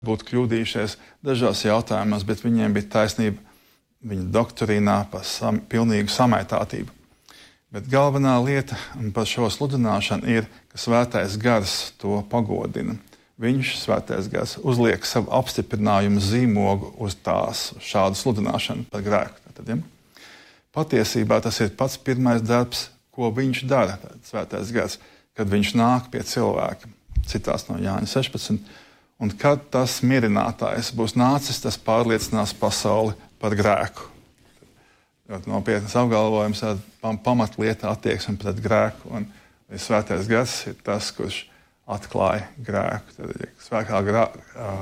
būtu kļūdījušies dažos jautājumos, bet viņiem bija taisnība viņa doktrīnā par pilnīgu samaitātību. Bet galvenā lieta par šo sludināšanu ir, ka Svētais Gars to pagodina. Viņš, Svētais Gars, uzliek savu apstiprinājumu zīmogu uz šādu sludināšanu par grēku. Tad, ja? Patiesībā tas ir pats pirmais darbs, ko viņš dara, Svētais Gars, kad viņš nāk pie cilvēka. Citās no Jāņa 16. Un kad tas mierinātājs būs nācis, tas pārliecinās pasauli par grēku. Ļoti nopietnas apgalvojums ar pamatlieta attieksmi pret grēku. Un Svētais Gars ir tas, kurš atklāja grēku. Tad,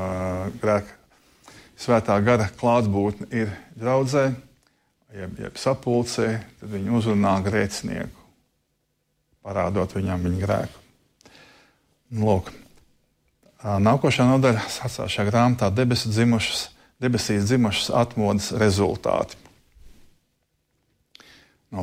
Svētā gara klātbūtne ir draudzē, jeb sapulcē, tad viņi uzrunā grēcinieku, parādot viņam viņa grēku. Lūk. Nākošā nodaļa sacās šajā grāmatā debesīs dzimušas atmodas rezultāti. No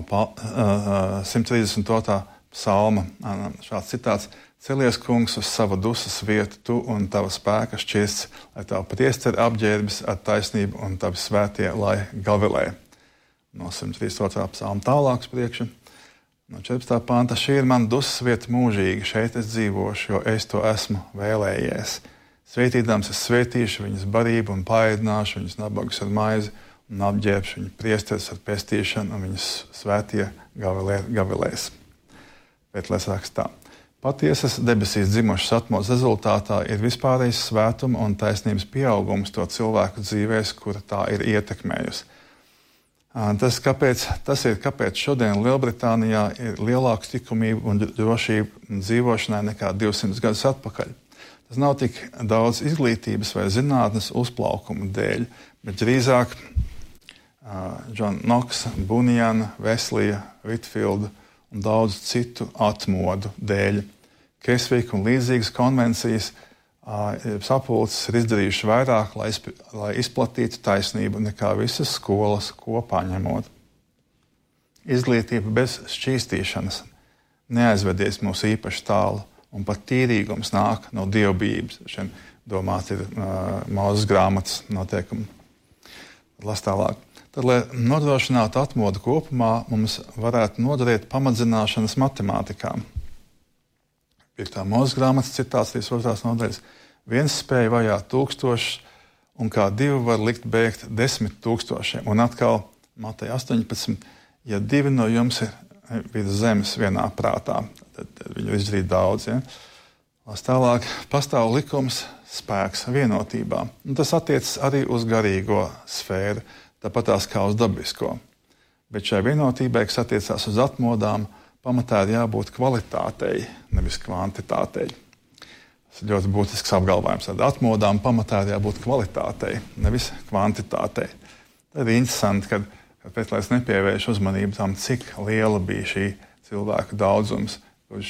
132. psalma šāds citāts: Celies, kungs, uz savu dusmas vietu, tu un tava spēka šķirsts, lai tavu priesteri apģērbis ar taisnību un tavi svētie, lai gavilē. No 132. psalma tālāks priekšu. No 14. panta: Šī ir mana dusmas vieta mūžīgi, šeit es dzīvošu, jo es to esmu vēlējies. Sveitīdams es sveitīšu viņas barību un paēdināšu viņas nabagus ar maizi un apģērbšu viņu priesteris ar pestīšanu un viņas svētie gavilēs. Bet lai sāks tā. Patiesas debesīs dzimušas atmodas rezultātā ir vispārējais svētuma un taisnības pieaugums to cilvēku dzīvēs, kura tā ir ietekmējusi. Tas ir, kāpēc šodien Lielbritānijā ir lielāka likumība un drošība dzīvošanai nekā 200 gadus atpakaļ. Tas nav tik daudz izglītības vai zinātnes uzplaukuma dēļ, bet drīzāk John Knoxa, Bunjana, Veslija, Whitfielda un daudzu citu atmodu dēļ. Kesvika un līdzīgas konvencijas sapulces ir izdarījuši vairāk, lai izplatītu taisnību nekā visas skolas kopā ņemot. Izglītība bez šķīstīšanas neaizvedies mūs īpaši tālu, un pat tīrīgums nāk no dievbijības. Šiem domāt ir Mūzes grāmatas noteikumi. Las tālāk. Tad, lai nodrošinātu atmodu kopumā, mums varētu noderēt pamatzināšanas matemātikā. 5. Mūzes grāmatas citāts 32. nodaļas. Viens spēja vajāt 1000, un kā divi var likt bēgt 10 000. Un atkal Mateja 18. Ja divi no jums ir virs zemes vienā prātā, tad viņi izdarīt daudz. Ja? Las tālāk. Pastāv likums, spēks vienotībā. Un tas attiecas arī uz garīgo sfēru, tāpatās kā uz dabisko. Bet šai vienotībai, kas attiecās uz atmodām, pamatā ir jābūt kvalitātei, nevis kvantitātei. Tas ir ļoti būtisks apgalvojums. Tad atmodām pamatā ir jābūt kvalitātei, nevis kvantitātei. Tad ir interesanti, kad pēc tam nepievērš uzmanību tam, cik liela bija šī cilvēku daudzums, kurš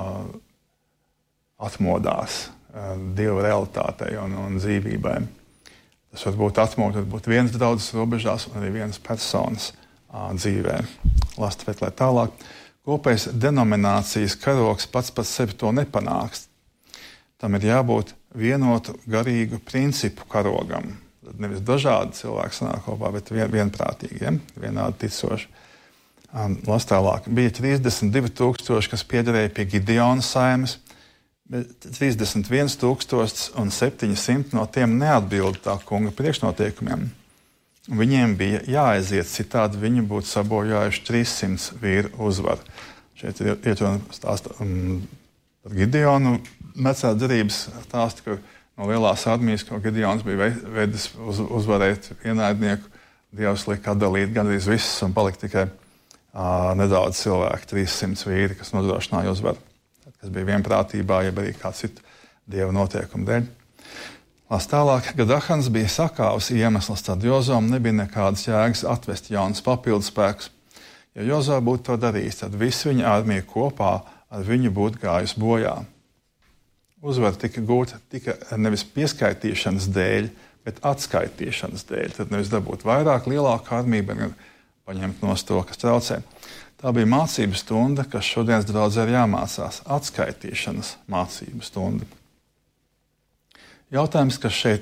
atmodās Dieva realitātei un dzīvībai. Tas var būt atmodu, var būt vienas draudzes robežās un arī vienas personas dzīvē. Last vēl tālāk. Kopējs denominācijas karogs pats par sevi to nepanāks. Tam ir jābūt vienotu garīgu principu karogam. Tad nevis dažādi cilvēki sanāk kopā, bet vienprātīgi, ja? Vienādi ticoši. Last tālāk. Bija 32 000, kas piederēja pie Gideona saimes, bet 31 700 no tiem neatbilda tā kunga priekšnoteikumiem. Viņiem bija jāaiziet, citādi viņi būtu sabojājuši 300 vīru uzvaru. Šeit ir runa par Gideonu vecā derības stāstu, ka no lielās armijas, ko Gideons bija vedis uzvarēt ienaidnieku, Dievs lika atdalīt gandrīz visus un palika tikai nedaudz cilvēku, 300 vīri, kas nodrošināja uzvaru. Kas bija vienprātībā, ja arī kā citu Dieva notiekumu dēļ. Lās tālāk, kad Ahans bija sakāvis iemesls, tad Jozom nebija nekādas jēgas atvest jaunas papildus spēkus. Ja Jozā būtu to darījis, tad visa viņa armija kopā ar viņu būtu gājusi bojā. Uzvara tika gūta nevis pieskaitīšanas dēļ, bet atskaitīšanas dēļ. Tad nevis dabūt vairāk, lielāku armiju, bet paņemt nost to, kas traucē. Tā bija mācību stunda, kas šodienas draudzē ir jāmācās. Atskaitīšanas mācību stunda. Jautājums, kas šeit